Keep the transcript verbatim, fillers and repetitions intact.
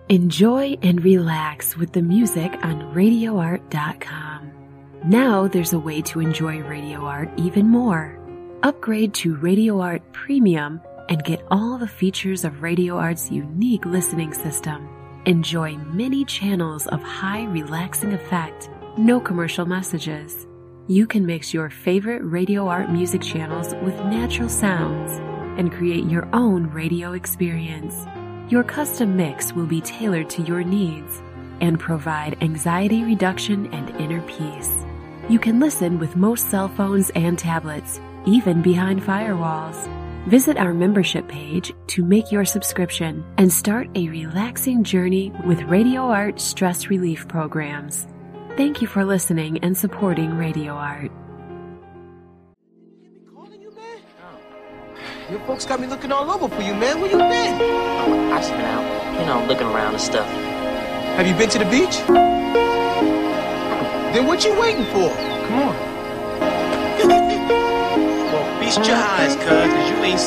Enjoy and relax with the music on radio art dot com. Now there's a way to enjoy Radio Art even more. Upgrade to Radio Art Premium and get all the features of Radio Art's unique listening system. Enjoy many channels of high relaxing effect, no commercial messages. You can mix your favorite Radio Art music channels with natural sounds and create your own radio experience. Your custom mix will be tailored to your needs and provide anxiety reduction and inner peace. You can listen with most cell phones and tablets, even behind firewalls. Visit our membership page to make your subscription and start a relaxing journey with Radio Art stress relief programs. Thank you for listening and supporting Radio Art. Your folks got me looking all over for you, man. Where you been? Oh, I just been out, you know, looking around and stuff. Have you been to the beach? Then what you waiting for? Come on. Well, feast your eyes, cuz, cause you ain't